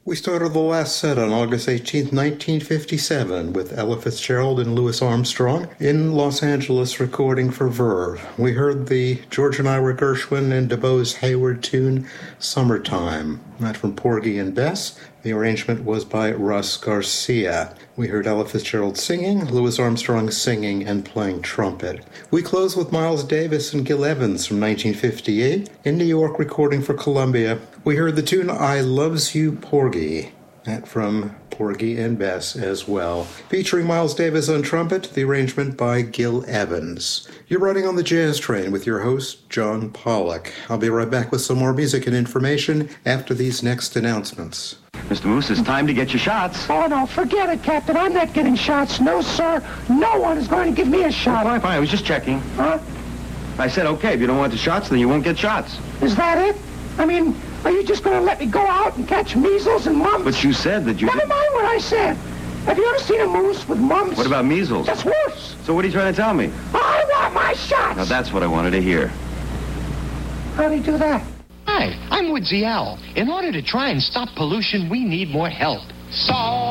We started the last set on August 18, 1957, with Ella Fitzgerald and Louis Armstrong in Los Angeles recording for Verve. We heard the George and Ira Gershwin and DuBose Hayward tune, Summertime. That from Porgy and Bess. The arrangement was by Russ Garcia. We heard Ella Fitzgerald singing, Louis Armstrong singing and playing trumpet. We close with Miles Davis and Gil Evans from 1958 in New York recording for Columbia. We heard the tune I Loves You Porgy. That from Porgy and Bess as well. Featuring Miles Davis on trumpet, the arrangement by Gil Evans. You're riding on the Jazz Train with your host, John Pollock. I'll be right back with some more music and information after these next announcements. Mr. Moose, it's time to get your shots. Oh, no, forget it, Captain. I'm not getting shots. No, sir. No one is going to give me a shot. Fine, fine. I was just checking. Huh? I said, okay, if you don't want the shots, then you won't get shots. Is that it? I mean, are you just going to let me go out and catch measles and mumps? But you said that you... Never mind what I said. Have you ever seen a moose with mumps? What about measles? That's worse. So what are you trying to tell me? I want my shots. Now, that's what I wanted to hear. How do you do that? Hi, I'm Woodsy Owl. In order to try and stop pollution, we need more help. So